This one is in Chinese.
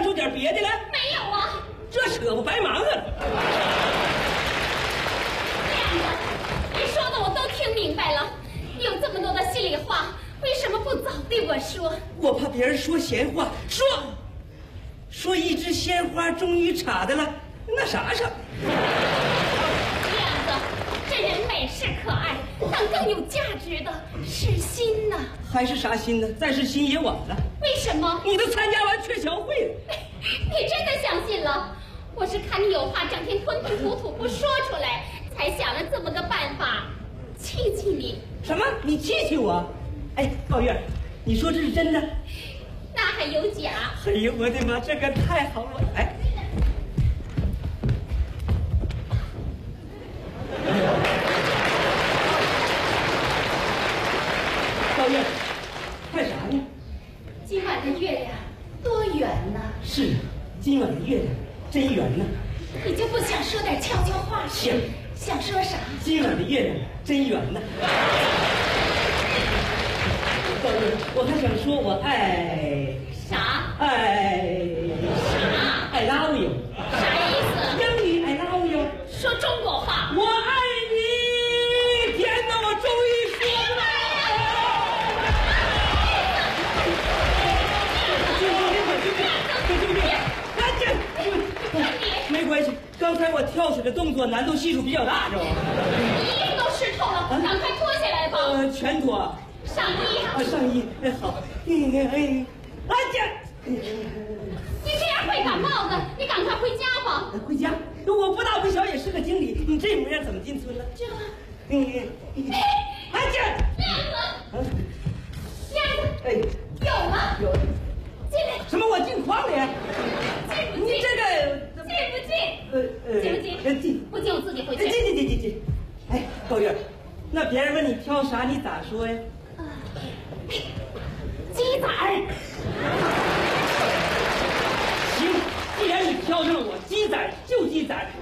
出点别的来？ 没有啊， 这扯不白忙活了。 亮子，你说的我都听明白了。你有这么多的心里话，为什么不早对我说？ 我怕别人说闲话，说一枝鲜花终于插的了，那啥上。 亮子，这人美是可爱，但更有价值的是心呐。 还是啥心呢？再是心也晚了。 为什么？ 你都参加完鹊桥会了。 你真的相信了？我是看你有话整天吞吞吐吐不说出来，才想了这么个办法，气气你。 什么？你气我？哎，高月，你说这是真的？ 那还有假？ 哎呦我的妈，这个太好了！哎，高月，看啥呢？ 今晚的月亮多圆呐！ 是，今晚的月亮真圆呐。 你就不想说点悄悄话？ 行， 想说啥？ 今晚的月亮真圆呐。高月，我还想说我爱啥？ 啥 ？I love you。 啥意思？ 英语 I love you。 说中国话。 我爱你！天哪，我终于说出来了！没关系，刚才我跳水的动作难度系数比较大，知道吗？ 你衣服都湿透了，赶快脱下来吧。 全脱。 上衣。 上衣。哎，好。安静。 你这样会感冒的，你赶快回家吧。 回家？我不大不小也是个经理，你这模样怎么进村了？ 这。 安静。 亮子。亮子。 哎。 有了。 有。 进来。 什么？我进筐里？ 进不进？ 你这个进不进？进不进？ 进。 不进我自己回去。 进。哎，高月，那别人问你挑啥，你咋说呀？ 鸡仔儿。 行，既然你挑上了我，鸡仔就鸡仔，